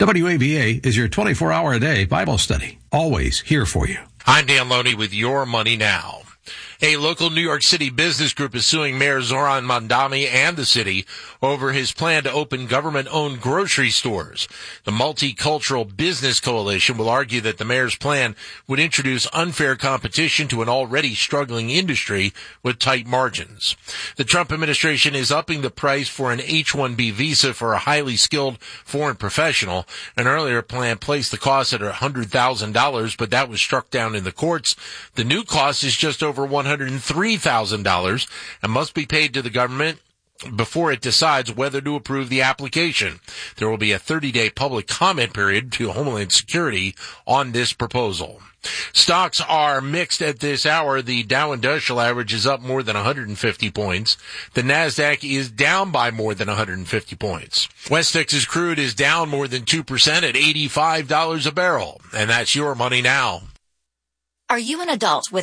WAVA is your 24-hour-a-day Bible study, always here for you. I'm Dan Loney with Your Money Now. A local New York City business group is suing Mayor Zoran Mamdani and the city over his plan to open government-owned grocery stores. The Multicultural Business Coalition will argue that the mayor's plan would introduce unfair competition to an already struggling industry with tight margins. The Trump administration is upping the price for an H-1B visa for a highly skilled foreign professional. An earlier plan placed the cost at $100,000, but that was struck down in the courts. The new cost is just over $103,000 and must be paid to the government before it decides whether to approve the application. There will be a 30-day public comment period to Homeland Security on this proposal. Stocks are mixed at this hour. The Dow Industrial Average is up more than 150 points. The Nasdaq is down by more than 150 points. West Texas crude is down more than 2% at $85 a barrel. And that's Your Money Now. Are you an adult with